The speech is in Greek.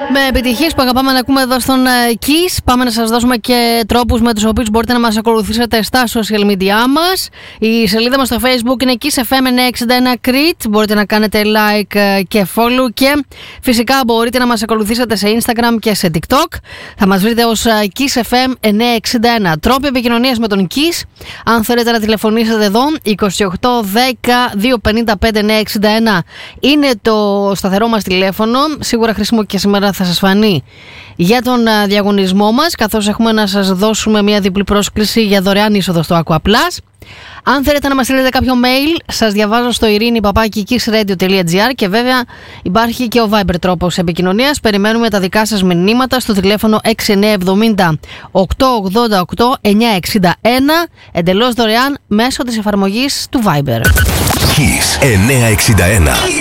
Με επιτυχίες που αγαπάμε να ακούμε εδώ στον Kiss. Πάμε να σας δώσουμε και τρόπους με τους οποίους μπορείτε να μας ακολουθήσετε στα social media μας. Η σελίδα μας στο Facebook είναι Kiss FM 961 Crete. Μπορείτε να κάνετε like και follow. Και φυσικά μπορείτε να μας ακολουθήσετε σε Instagram και σε TikTok. Θα μας βρείτε ως Kiss FM 961. Τρόποι επικοινωνίας με τον Kiss. Αν θέλετε να τηλεφωνήσετε εδώ, 28 10 255 961 είναι το σταθερό μας τηλέφωνο. Σίγουρα χρήσιμο και σήμερα θα σας φανεί για τον διαγωνισμό μας, καθώς έχουμε να σας δώσουμε μια διπλή πρόσκληση για δωρεάν είσοδο στο Aqua Plus. Αν θέλετε να μας στείλετε κάποιο mail, σας διαβάζω στο irini@kissradio.gr και βέβαια υπάρχει και ο Viber τρόπος επικοινωνίας. Περιμένουμε τα δικά σας μηνύματα στο τηλέφωνο 6970 888 961, εντελώς δωρεάν μέσω της εφαρμογής του Viber. Kiss 961.